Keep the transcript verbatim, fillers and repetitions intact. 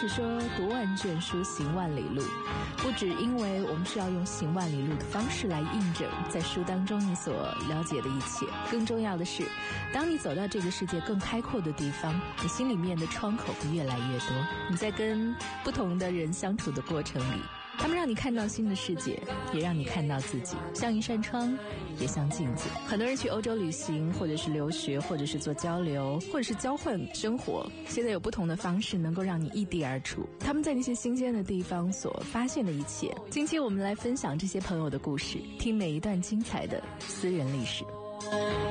是说读万卷书行万里路，不只因为我们是要用行万里路的方式来印证在书当中你所了解的一切，更重要的是当你走到这个世界更开阔的地方，你心里面的窗口会越来越多。你在跟不同的人相处的过程里，他们让你看到新的世界，也让你看到自己，像一扇窗，也像镜子。很多人去欧洲旅行，或者是留学，或者是做交流，或者是交换生活，现在有不同的方式能够让你异地而处，他们在那些新鲜的地方所发现的一切。近期我们来分享这些朋友的故事，听每一段精彩的私人历史。